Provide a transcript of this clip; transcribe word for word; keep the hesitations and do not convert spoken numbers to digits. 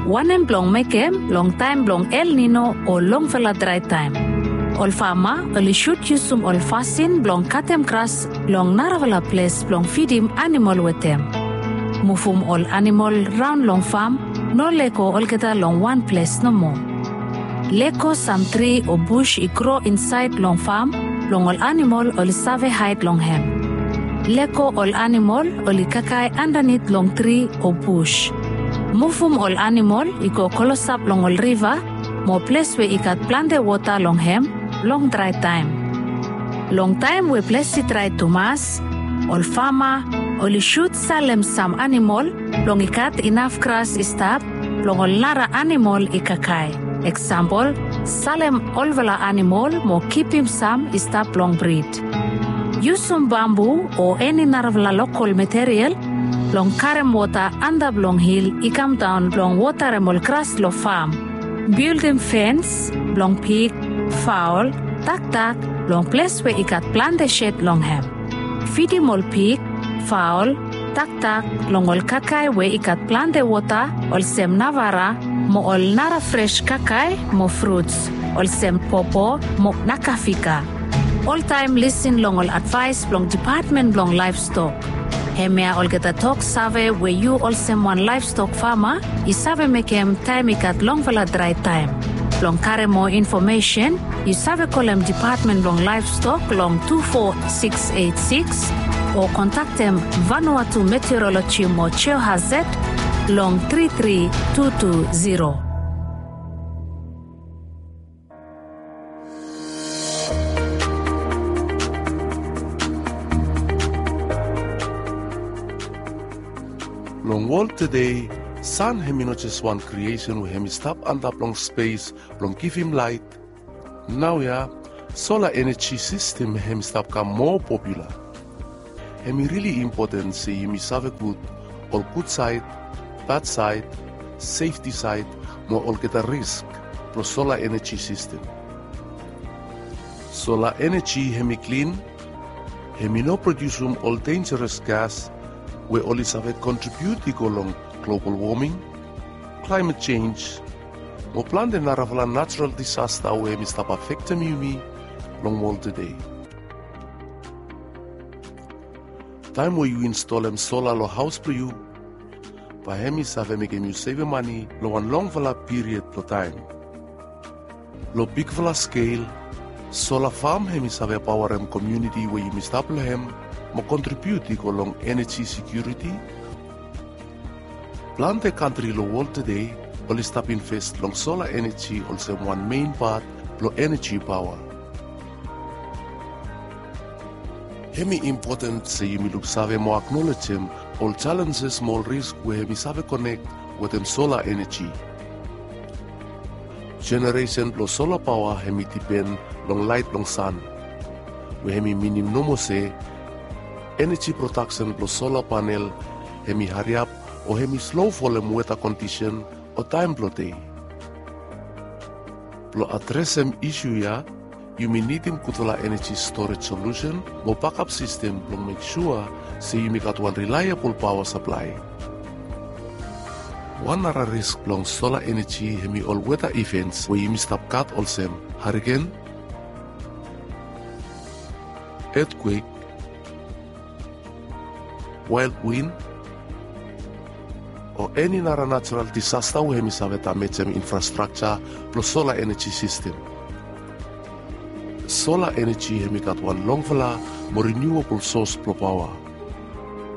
Wanem blong mekem long time blong El Nino o long vela dry time. Ol fama oli shoot yusum ol fasin blong katem kras long naravala place blong feedim animal wetem. Mufum ol animal round long farm no leko ol geta long one place no more. Leko some tree or bush I grow inside long farm long ol animal ol save hide long hem. Leko ol animal oli kakai underneath long tree or bush. Mufum ol animal iko kolosap long ol river mo place where ikat plante water long hem long dry time. Long time we place it dry to mass ol farmer oli shoot salem some animal long ikat enough grass istap long ol nara animal ikakai. Example, salem olvala animal mo keep him some istap long breed. Use some bamboo or any narvala local material long karem water under long hill I come down long water emol grass lo farm. Build him fence long pig, fowl, tak tak long place where ikat plant the shed long hem. Feed him all pig, fowl, tak tak long ol kakai where ikat plant the water ol sem navara mo ol nara fresh kakai mo fruits ol sem popo mo nakafika. All time listen long ol advice long department long livestock. Hemia ol geta talk save where you all sem one livestock farmer I save make him time ikat long vala dry time. Long carry more information, you save call him department long livestock long two four six eight six or contact them Vanuatu Meteorology mo Cheo Hazet long three three two two zero. Long world today, sun hemi not just one creation we hemi stop and up long space, long give him light. Now yeah, solar energy system hemi stop come more popular. Hemi really important say hemi save good, all good side, bad side, safety side, more all get a risk pro solar energy system. Solar energy hemi clean, hemi no produce um all dangerous gas, we only have contribute to long global warming, climate change, more plan the naravala natural disaster we hemi stop affecting you long world today. Time where you install them solar lo house for you, but hemi save make you save money lo one long vala period lo time. Lo big vala scale, solar farm hemi save power em community where you mistable hem mo contribute to long energy security. Plan the country lo world today, only stop invest long solar energy also one main part lo energy power. Hemi important say you look save mo acknowledge him all challenges small risk where hemi save connect with them solar energy. Generation lo solar power hemi depend long light long sun. Where hemi minim no mo say energy production lo solar panel hemi hurry up or hemi slow for them weather condition or time lo day. Lo address them issue ya, you may need him kutula energy storage solution or backup system to make sure say you make out one reliable power supply. One other risk long solar energy hemi all weather events where you may stop cut all same hurricane, earthquake, wild wind, or any other natural disaster where hemi save damage infrastructure plus solar energy system. Solar energy hemi got one long vala more renewable source pro power.